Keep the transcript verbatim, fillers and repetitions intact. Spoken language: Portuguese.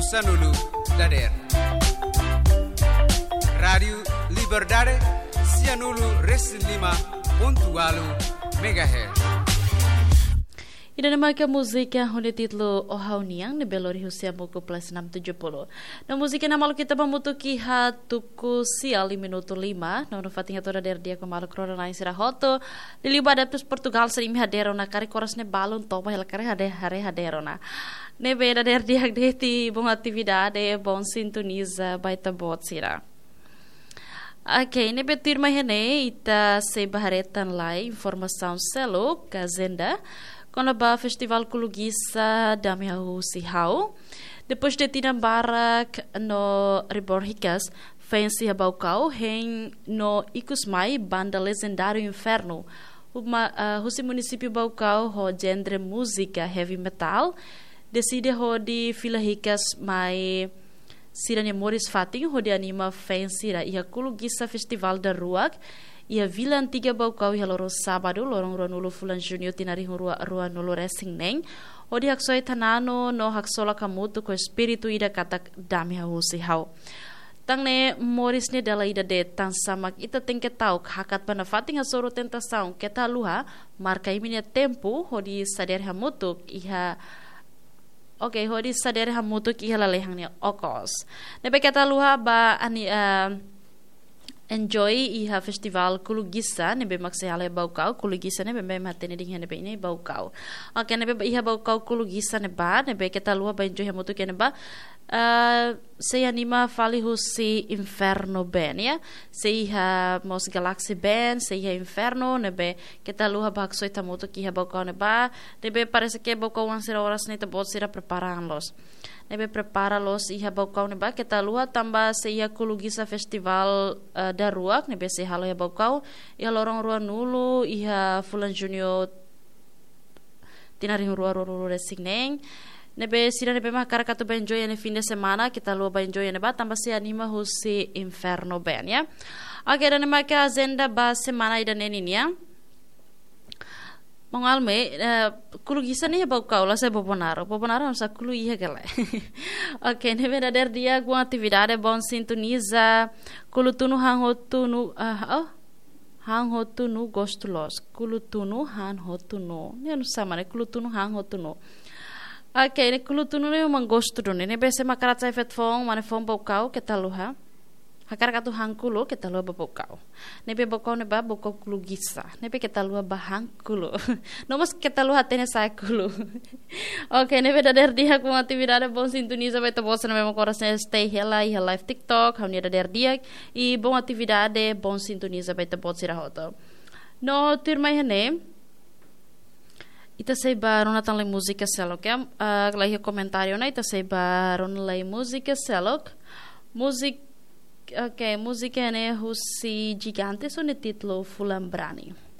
Sanulu Dader. Rádio Liberdade Cianulu Reslima Pontualu Megahertz. Ida nama ke musika honde titlo Ohauniang ne belori husia buku plus enam tujuh puluh. Na musika nama kita pamutuki hatuku sial di minuto lima. Na no fatinga toda der dia ko malu krona na isira hoto. Liliba adeptus Portugal serimi hadero na kari koras ne balon toma hel kare hade hare hadero na. Ne beda der dia deti bom atividade bom sintoniza baita bot sira. Ok, ne betir mahene ita se baharetan lai informação selo kazenda. Quando o festival Kulugisa dami hau si hau, depois de tirar barak no Riborricas, fancy habaucau, hen no Ikusmai, banda legendário Inferno, uma uh, o município Baucau, ho genre música heavy metal, decide ho di Filahicas mai sirane Moris Fating, ho di anima fancy ra ia Kulugisa festival da Ruak. Ia Vila Antiga Baucau ia loro sábado lorong rua nulu fulan junio tinari rua rua nulu racing neng odi haksoi tanano no haksola kamutu ko espiritu ida katak dami hausi hau tangne Moris ne dala ida de tan samak ita tengke tau hakat pana fating hasoro tentação keta luha marca imine tempo odi sader hamutu iha okay odi sader hamutu iha lalehang ne okos nebe keta luha ba ani uh, enjoy iha festival Kulugisa nebe maksehale Baucau Kulugisa nebe be matene ding nebe ini Baucau ok nebe iha Baucau Kulugisa neba nebe kita lua ba enjoy hamutu ke neba uh, se anima fali husi Inferno band ya se iha Mos Galaxy band se iha Inferno nebe kita lua ba haksoi tamutu ki iha Baucau neba nebe parece que Baucau ansira horas neta bot sira preparan-los nebe prepara-los iha Baucau neba kita lua tamba se iha Kulugisa festival uh, da Ruak nebe se halo iha Baucau iha lorong rua nulu iha fulan junio tinari rua rua nulu resigneng nebe sira nebe mah karakatu ba enjoy ne fin de semana kita lua ba enjoy neba tamba se anima husi Inferno band ya okay dan nema ka agenda ba semana ida neninia Mongalme, uh, Kulugisa ni Baucau lá se Bobonaro. Bobonaro não sa kulu ia gala. Ok, ne verdadeiro dia com atividade bom sintoniza. Kulutunu hangotunu ah oh hangotunu gostulos. Kulutunu hangotunu. Ne não sama ne kulutunu hangotunu. Ok, ne kulutunu ne uma gosto do ne. Ne bese makarat sai fet fong, mane fong Baucau que taluha. Hakar katu hangkulo kita lua Baucau. Nebe Baucau neba Baucau Kulugisa. Nebe kita lua bahangkulo. Nomos kita lua tene sai kulo. Ok, nebe dader dia com atividade bom sintoniza vai to bossa nebe coração stay hela e live TikTok, hau dader dia e bom atividade bom sintoniza vai to bossa hoto. No turma hene ita sei baron natan le música selok ya. Uh, lai comentário na ita sei baron le música selok. Música Ok, música né Russi Gigante sono titolo Fulambrani.